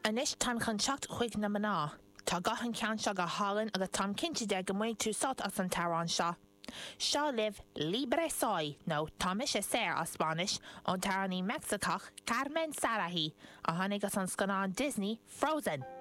Anis tan chun seacht chuig na maná. Tá gahan cean seo go hálan agus tám cinnte de go muid tú salt as an tarán seo. Seo liv Libre Soy, nó Thomas is séir a Spanish, ón taraní Mexicach Carmen Sarahi, a tháinig as an scanán Disney Frozen.